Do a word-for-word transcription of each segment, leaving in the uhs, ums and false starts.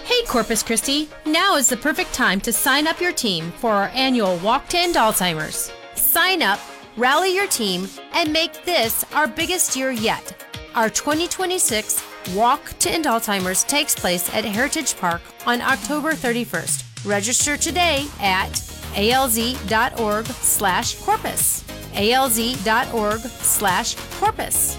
Hey Corpus Christi, now is the perfect time to sign up your team for our annual Walk to End Alzheimer's. Sign up, rally your team, and make this our biggest year yet. Our twenty twenty-six Walk to End Alzheimer's takes place at Heritage Park on October thirty-first. Register today at alz.org slash corpus. alz.org slash corpus.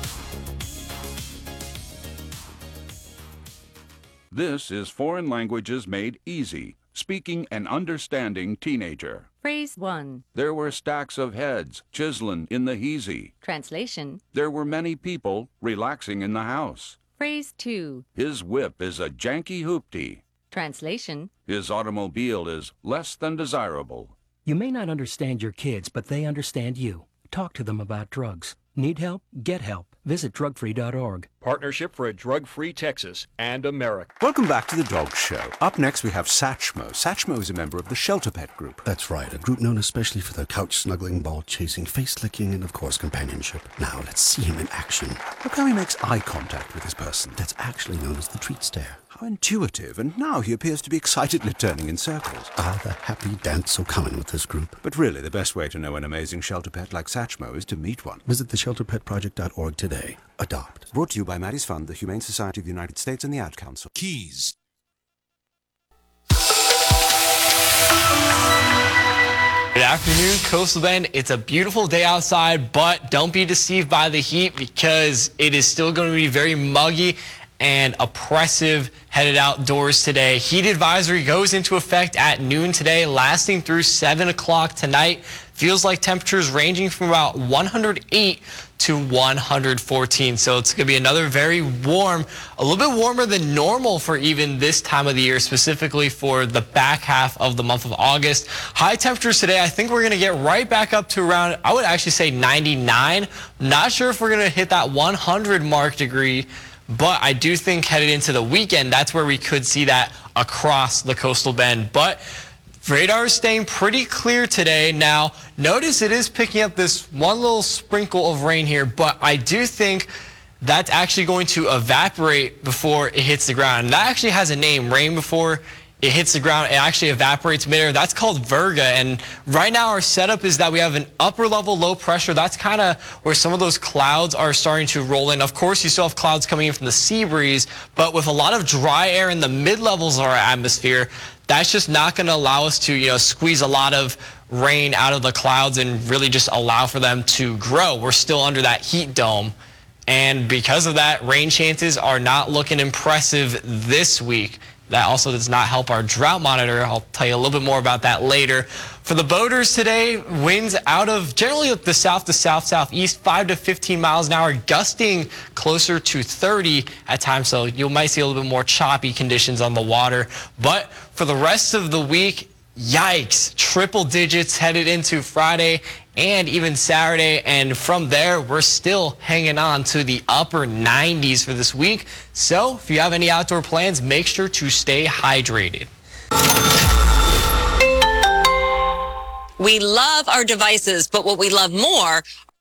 This is Foreign Languages Made Easy, Speaking and Understanding Teenager. Phrase one. There were stacks of heads chiseling in the heezy. Translation. There were many people relaxing in the house. Phrase two. His whip is a janky hoopty. Translation. His automobile is less than desirable. You may not understand your kids, but they understand you. Talk to them about drugs. Need help? Get help. Visit drug free dot org. Partnership for a drug-free Texas and America. Welcome back to the Dog Show. Up next we have Satchmo. Satchmo is a member of the Shelter Pet Group. That's right, a group known especially for their couch snuggling, ball chasing, face licking, and of course companionship. Now let's see him in action. Look how he makes eye contact with his person. That's actually known as the treat stare. How intuitive, and now he appears to be excitedly turning in circles. Ah, the happy dance so common with this group. But really, the best way to know an amazing shelter pet like Satchmo is to meet one. Visit the shelter pet project dot org today. Adopt. Brought to you by Maddie's Fund, the Humane Society of the United States, and the Ad Council. Keys. Good afternoon, Coastal Bend. It's a beautiful day outside, but don't be deceived by the heat because it is still going to be very muggy and oppressive headed outdoors today. Heat advisory goes into effect at noon today, lasting through seven o'clock tonight. Feels like temperatures ranging from about one hundred eight to one hundred fourteen. So it's going to be another very warm, a little bit warmer than normal for even this time of the year, specifically for the back half of the month of August. High temperatures today, I think we're going to get right back up to around, I would actually say ninety-nine. Not sure if we're going to hit that one hundred mark degree, but I do think headed into the weekend, that's where we could see that across the Coastal Bend. But radar is staying pretty clear today. Now, notice it is picking up this one little sprinkle of rain here, but I do think that's actually going to evaporate before it hits the ground. And that actually has a name, rain before it hits the ground. It actually evaporates midair. That's called virga. And right now our setup is that we have an upper level low pressure. That's kind of where some of those clouds are starting to roll in. Of course, you still have clouds coming in from the sea breeze, but with a lot of dry air in the mid levels of our atmosphere, that's just not going to allow us to, you know, squeeze a lot of rain out of the clouds and really just allow for them to grow. We're still under that heat dome. And because of that, rain chances are not looking impressive this week. That also does not help our drought monitor. I'll tell you a little bit more about that later. For the boaters today, winds out of generally the south to south-southeast, five to fifteen miles an hour, gusting closer to thirty at times. So you might see a little bit more choppy conditions on the water. But for the rest of the week, yikes, triple digits headed into Friday and even Saturday, and from there we're still hanging on to the upper nineties for this week. So if you have any outdoor plans, make sure to stay hydrated. We love our devices, but what we love more.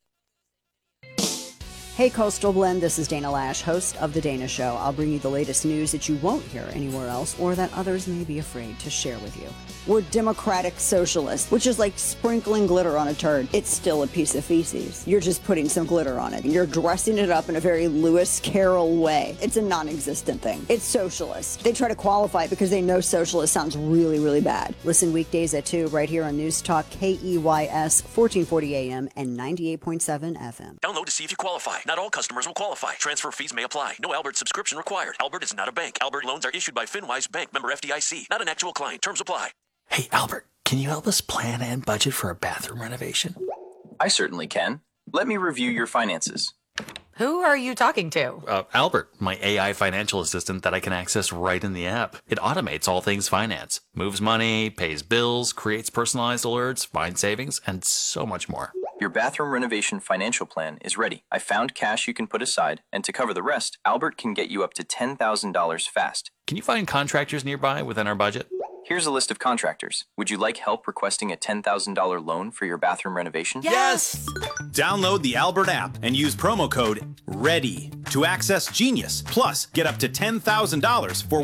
Hey Coastal Blend, this is Dana Lash, host of The Dana Show. I'll bring you the latest news that you won't hear anywhere else or that others may be afraid to share with you. We're democratic socialists, which is like sprinkling glitter on a turd. It's still a piece of feces. You're just putting some glitter on it. You're dressing it up in a very Lewis Carroll way. It's a non-existent thing. It's socialist. They try to qualify it because they know socialist sounds really, really bad. Listen weekdays at two right here on News Talk K E Y S, fourteen forty A M and ninety-eight point seven F M. Download to see if you qualify. Not all customers will qualify. Transfer fees may apply. No Albert subscription required. Albert is not a bank. Albert loans are issued by FinWise Bank, member F D I C. Not an actual client. Terms apply. Hey, Albert, can you help us plan and budget for a bathroom renovation? I certainly can. Let me review your finances. Who are you talking to? Uh, Albert, my A I financial assistant that I can access right in the app. It automates all things finance, moves money, pays bills, creates personalized alerts, finds savings, and so much more. Your bathroom renovation financial plan is ready. I found cash you can put aside, and to cover the rest, Albert can get you up to ten thousand dollars fast. Can you find contractors nearby within our budget? Here's a list of contractors. Would you like help requesting a ten thousand dollars loan for your bathroom renovation? Yes! Download the Albert app and use promo code READY to access Genius. Plus, get up to ten thousand dollars for